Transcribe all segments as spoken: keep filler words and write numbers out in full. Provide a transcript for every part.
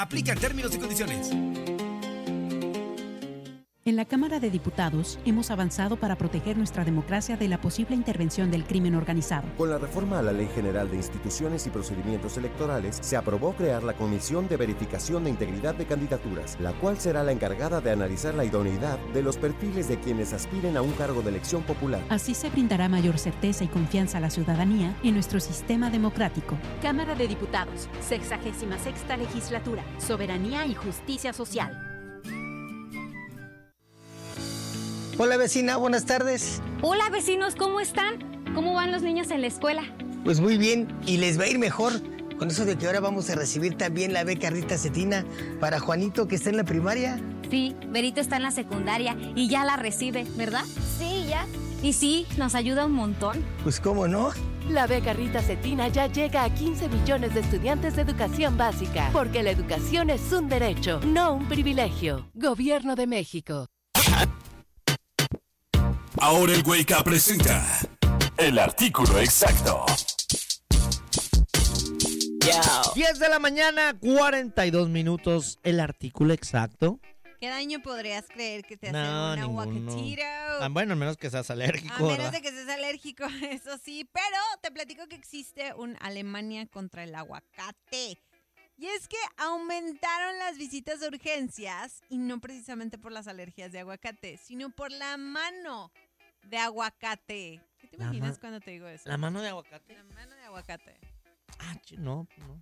Aplican términos y condiciones. En la Cámara de Diputados hemos avanzado para proteger nuestra democracia de la posible intervención del crimen organizado. Con la reforma a la Ley General de Instituciones y Procedimientos Electorales, se aprobó crear la Comisión de Verificación de Integridad de Candidaturas, la cual será la encargada de analizar la idoneidad de los perfiles de quienes aspiren a un cargo de elección popular. Así se brindará mayor certeza y confianza a la ciudadanía en nuestro sistema democrático. Cámara de Diputados, sexagésima sexta legislatura, soberanía y justicia social. Hola vecina, buenas tardes. Hola vecinos, ¿cómo están? ¿Cómo van los niños en la escuela? Pues muy bien, y les va a ir mejor con eso de que ahora vamos a recibir también la beca Rita Cetina para Juanito, que está en la primaria. Sí, Berito está en la secundaria y ya la recibe, ¿verdad? Sí, ya. Y sí, nos ayuda un montón. Pues cómo no. La beca Rita Cetina ya llega a quince millones de estudiantes de educación básica, porque la educación es un derecho, no un privilegio. Gobierno de México. Ahora el Wake Up presenta el artículo exacto. diez de la mañana, cuarenta y dos minutos, el artículo exacto. ¿Qué daño podrías creer que te hace No, un ninguno. aguacatiro? Ah, bueno, al menos que seas alérgico, A menos ¿verdad? de que seas alérgico, eso sí. Pero te platico que existe un Alemania contra el aguacate. Y es que aumentaron las visitas de urgencias, y no precisamente por las alergias de aguacate, sino por la mano de aguacate. ¿Qué te La imaginas ma- cuando te digo eso? ¿La mano de aguacate? La mano de aguacate. Ah, ch- no, no.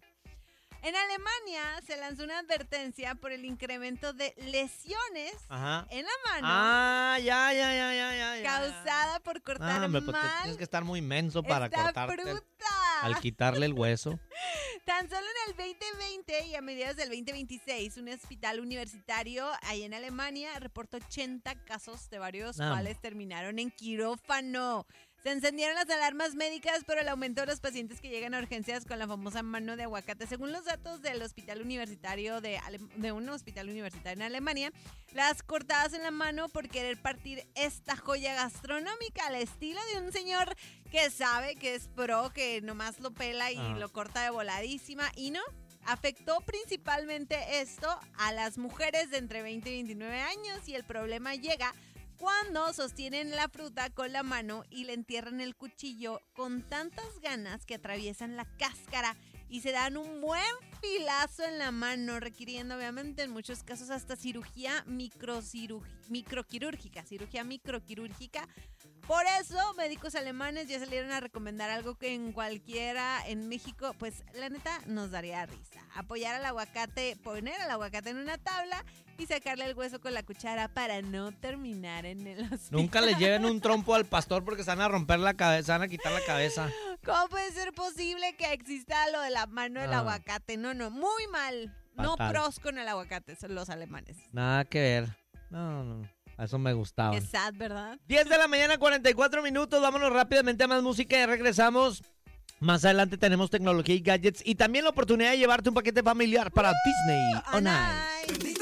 En Alemania se lanzó una advertencia por el incremento de lesiones Ajá. en la mano Ah, ya, ya, ya, ya, ya. ya. causada por cortar Ah, hombre, pues te mal tienes que estar muy menso para esta cortarte el- fruta. al quitarle el hueso. Tan solo en el veinte veinte y a mediados del veinte veintiséis, un hospital universitario ahí en Alemania reportó ochenta casos, de varios No. cuales terminaron en quirófano. Se encendieron las alarmas médicas por el aumento de los pacientes que llegan a urgencias con la famosa mano de aguacate. Según los datos del hospital universitario de, Ale- de un hospital universitario en Alemania, las cortadas en la mano por querer partir esta joya gastronómica al estilo de un señor que sabe que es pro, que nomás lo pela y Ajá. lo corta de voladísima, y no. Afectó principalmente esto a las mujeres de entre veinte y veintinueve años, y el problema llega cuando sostienen la fruta con la mano y le entierran el cuchillo con tantas ganas que atraviesan la cáscara y se dan un buen filazo en la mano, requiriendo obviamente en muchos casos hasta cirugía microcirug- microquirúrgica, cirugía microquirúrgica. Por eso, médicos alemanes ya salieron a recomendar algo que en cualquiera en México, pues la neta nos daría risa. Apoyar al aguacate, poner al aguacate en una tabla y sacarle el hueso con la cuchara para no terminar en el hospital. Nunca le lleven un trompo al pastor porque se van a romper la cabeza, se van a quitar la cabeza. ¿Cómo puede ser posible que exista lo de la mano del Ah. aguacate? No, no, muy mal. No Fatal. pros con el aguacate, son los alemanes. Nada que ver. No, no, a eso me gustaba. Qué sad, ¿verdad? diez de la mañana, cuarenta y cuatro minutos. Vámonos rápidamente a más música y regresamos. Más adelante tenemos tecnología y gadgets y también la oportunidad de llevarte un paquete familiar para Disney on Ice.